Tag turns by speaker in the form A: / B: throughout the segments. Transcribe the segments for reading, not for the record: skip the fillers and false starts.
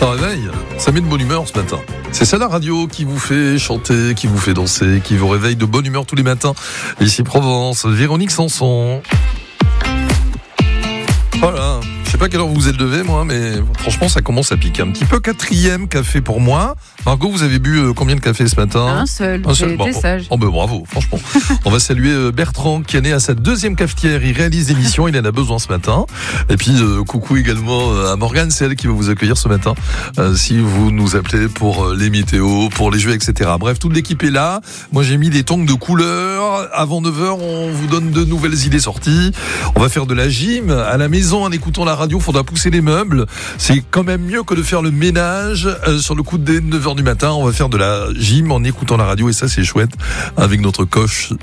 A: Ça réveille, ça met de bonne humeur ce matin. C'est ça la radio qui vous fait chanter, qui vous fait danser, qui vous réveille de bonne humeur tous les matins. Ici Provence, Véronique Sanson. Voilà. Je sais pas à quelle heure vous vous êtes levé, moi, mais franchement, ça commence à piquer un petit peu. 4e café pour moi. Margot, vous avez bu combien de café ce matin ?
B: Un seul. J'ai été sage.
A: Oh, ben bravo, franchement. On va saluer Bertrand, qui est né à sa 2e cafetière. Il réalise l'émission, il en a besoin ce matin. Et puis, coucou également à Morgane, c'est elle qui va vous accueillir ce matin. Si vous nous appelez pour les météos, pour les jeux, etc. Bref, toute l'équipe est là. Moi, j'ai mis des tongs de couleurs. Avant 9h, on vous donne de nouvelles idées sorties. On va faire de la gym à la maison en écoutant la radio. Faudra pousser les meubles. C'est quand même mieux que de faire le ménage sur le coup de 9h du matin. On va faire de la gym en écoutant la radio et ça c'est chouette avec notre coach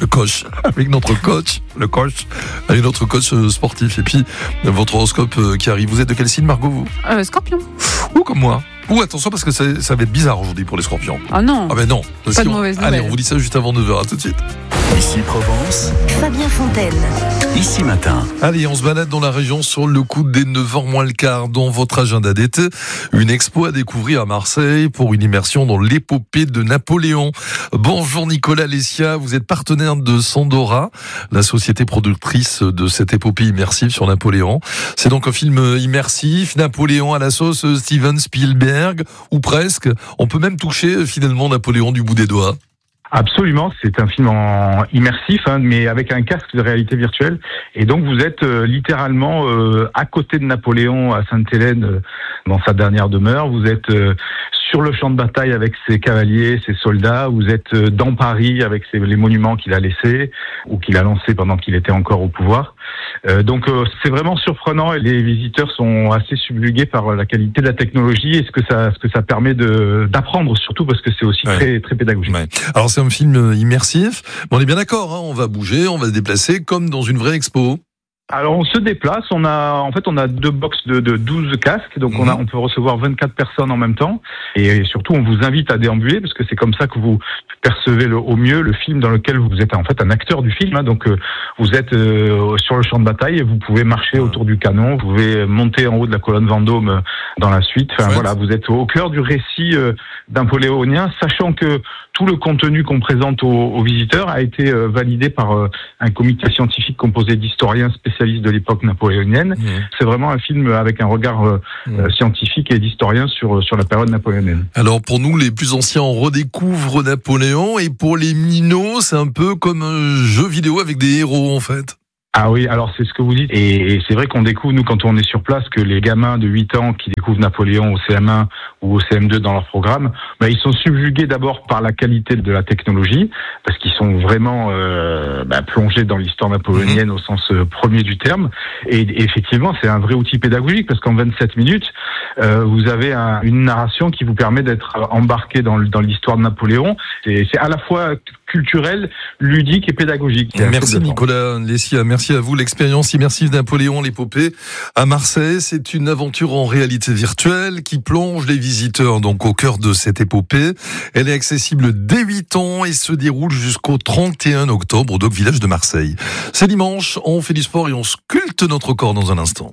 A: sportif. Et puis votre horoscope qui arrive. Vous êtes de quel signe, Margot, vous ?
B: Scorpion.
A: Ou comme moi. Ou attention parce que ça va être bizarre aujourd'hui pour les scorpions.
B: Ah non.
A: Ah ben non.
B: Pas de mauvaise nouvelle.
A: Allez, on vous dit ça juste avant 9h. À tout de suite.
C: Ici Provence,
D: Fabien Fontaine.
C: Ici Matin.
A: Allez, on se balade dans la région sur le coup des 9h moins le quart dans votre agenda d'été. Une expo à découvrir à Marseille pour une immersion dans l'épopée de Napoléon. Bonjour Nicolas Lescia, vous êtes partenaire de Sandora, la société productrice de cette épopée immersive sur Napoléon. C'est donc un film immersif, Napoléon à la sauce Steven Spielberg, ou presque. On peut même toucher finalement Napoléon du bout des doigts.
E: Absolument, c'est un film immersif, mais avec un casque de réalité virtuelle. Et donc vous êtes littéralement à côté de Napoléon à Sainte-Hélène, dans sa dernière demeure. Vous êtes sur le champ de bataille avec ses cavaliers, ses soldats. Vous êtes dans Paris avec les monuments qu'il a laissés ou qu'il a lancés pendant qu'il était encore au pouvoir. Donc c'est vraiment surprenant et les visiteurs sont assez subjugués par la qualité de la technologie et ce que ça permet d'apprendre, surtout parce que c'est aussi très très pédagogique.
A: Ouais. Alors c'est un film immersif, mais on est bien d'accord, on va bouger, on va se déplacer comme dans une vraie expo.
E: Alors on se déplace, on a 2 box de 12 casques, donc on peut recevoir 24 personnes en même temps, et surtout on vous invite à déambuler parce que c'est comme ça que vous percevez au mieux le film dans lequel vous êtes en fait un acteur du film, donc vous êtes sur le champ de bataille et vous pouvez marcher autour du canon, vous pouvez monter en haut de la colonne Vendôme dans la suite, voilà, vous êtes au cœur du récit napoléonien, sachant que tout le contenu qu'on présente aux visiteurs a été validé par un comité scientifique composé d'historiens spécialistes de l'époque napoléonienne. C'est vraiment un film avec un regard scientifique et d'historien sur la période napoléonienne.
A: Alors pour nous les plus anciens, on redécouvre Napoléon, et pour les minots c'est un peu comme un jeu vidéo avec des héros en fait.
E: Ah oui, alors c'est ce que vous dites. Et c'est vrai qu'on découvre, nous, quand on est sur place, que les gamins de 8 ans qui découvrent Napoléon au CM1 ou au CM2 dans leur programme, ils sont subjugués d'abord par la qualité de la technologie, parce qu'ils sont vraiment plongés dans l'histoire napoléonienne au sens premier du terme. Et effectivement, c'est un vrai outil pédagogique, parce qu'en 27 minutes, vous avez une narration qui vous permet d'être embarqué dans l'histoire de Napoléon. C'est à la fois culturel, ludique et pédagogique.
A: Merci Nicolas Lescia, merci à vous. L'expérience immersive Napoléon, l'épopée à Marseille, c'est une aventure en réalité virtuelle qui plonge les visiteurs donc au cœur de cette épopée. Elle est accessible dès 8 ans et se déroule jusqu'au 31 octobre au Dock Village de Marseille. C'est dimanche, on fait du sport et on sculpte notre corps dans un instant.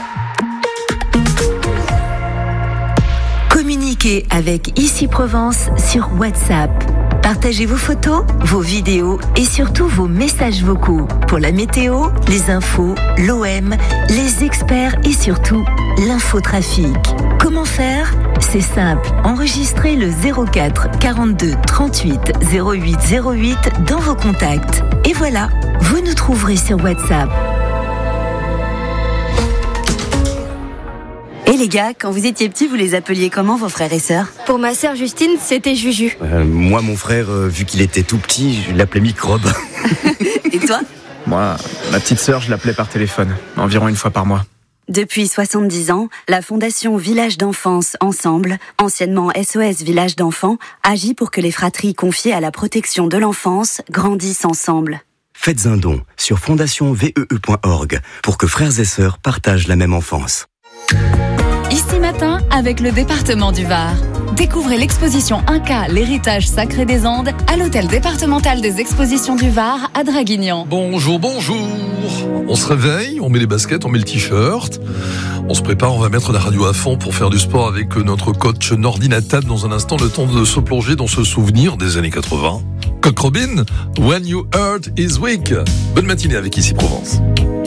D: Communiquez avec Ici Provence sur WhatsApp. Partagez vos photos, vos vidéos et surtout vos messages vocaux pour la météo, les infos, l'OM, les experts et surtout l'infotrafic. Comment faire ? C'est simple, enregistrez le 04 42 38 08 08 dans vos contacts. Et voilà, vous nous trouverez sur WhatsApp.
F: Et les gars, quand vous étiez petits, vous les appeliez comment vos frères et sœurs ?
G: Pour ma sœur Justine, c'était Juju.
H: Moi, mon frère, vu qu'il était tout petit, je l'appelais Microbe.
F: Et toi ?
I: Moi, ma petite sœur, je l'appelais par téléphone, environ 1 fois par mois.
F: Depuis 70 ans, la Fondation Village d'Enfance Ensemble, anciennement SOS Village d'Enfants, agit pour que les fratries confiées à la protection de l'enfance grandissent ensemble.
H: Faites un don sur fondationvee.org pour que frères et sœurs partagent la même enfance.
J: Ici Matin avec le département du Var. Découvrez l'exposition Inca, l'héritage sacré des Andes, à l'hôtel départemental des expositions du Var à Draguignan.
A: Bonjour. On se réveille, on met les baskets, on met le t-shirt. On se prépare, on va mettre la radio à fond pour faire du sport avec notre coach Nordinatab dans un instant, le temps de se plonger dans ce souvenir des années 80. Coq Robin, When Your Heart is Weak. Bonne matinée avec Ici Provence.